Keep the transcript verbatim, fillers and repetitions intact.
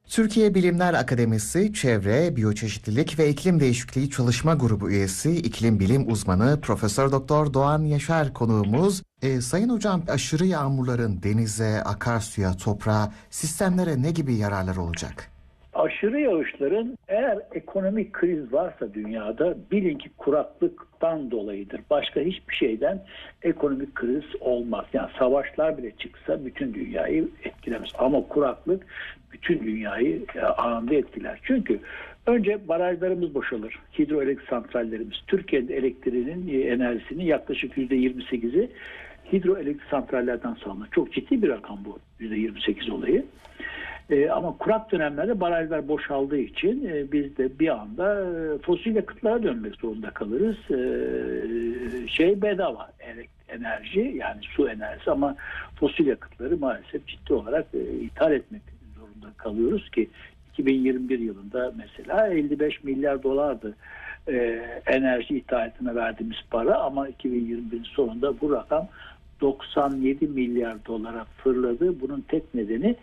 Türkiye Bilimler Akademisi Çevre, Biyoçeşitlilik ve İklim Değişikliği Çalışma Grubu üyesi, iklim bilim uzmanı Profesör Doktor Doğan Yaşar konuğumuz. E, Sayın Hocam, aşırı yağmurların denize, akarsuya, toprağa, sistemlere ne gibi yararları olacak? Aşırı yağışların eğer ekonomik kriz varsa dünyada bilin ki kuraklıktan dolayıdır. Başka hiçbir şeyden ekonomik kriz olmaz. Yani savaşlar bile çıksa bütün dünyayı etkilemez. Ama kuraklık bütün dünyayı anında etkiler. Çünkü önce barajlarımız boşalır. Hidroelektrik santrallerimiz. Türkiye'de elektriğinin enerjisinin yaklaşık yüzde yirmi sekizi hidroelektrik santrallerden sağlanır. Çok ciddi bir rakam bu yüzde yirmi sekiz olayı. Ee, ama kurak dönemlerde barajlar boşaldığı için e, biz de bir anda e, fosil yakıtlara dönmek zorunda kalırız. E, şey bedava enerji, yani su enerjisi, ama fosil yakıtları maalesef ciddi olarak e, ithal etmek zorunda kalıyoruz ki iki bin yirmi bir yılında mesela elli beş milyar dolardı e, enerji ithalatına verdiğimiz para, ama iki bin yirmi birin sonunda bu rakam doksan yedi milyar dolara fırladı. Bunun tek nedeni